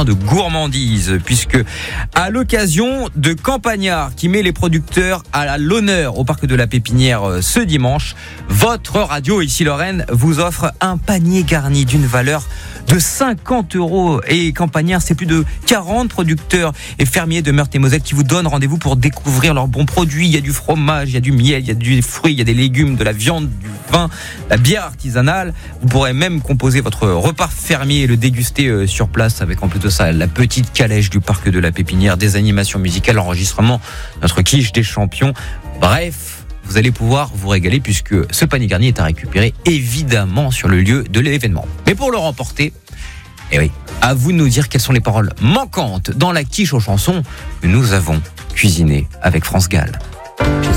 plein de gourmandises, puisque à l'occasion de Campagnard, qui met les producteurs à l'honneur au parc de la Pépinière ce dimanche, votre radio ici Lorraine vous offre un panier garni d'une valeur de 50 €. Et Campagnard, c'est plus de 40 producteurs et fermiers de Meurthe-et-Moselle qui vous donnent rendez-vous pour découvrir leurs bons produits. Il y a du fromage, il y a du miel, il y a des fruits, il y a des légumes, de la viande, du vin, la bière artisanale. Vous pourrez même composer votre repas fermier et le déguster sur place avec en plus de ça la petite calèche du parc de la Pépinière, des animations musicales, l'enregistrement, notre quiche des champions. Bref, vous allez pouvoir vous régaler puisque ce panier garni est à récupérer évidemment sur le lieu de l'événement. Mais pour le remporter, eh oui, à vous de nous dire quelles sont les paroles manquantes dans la quiche aux chansons que nous avons cuisinées avec France Gall.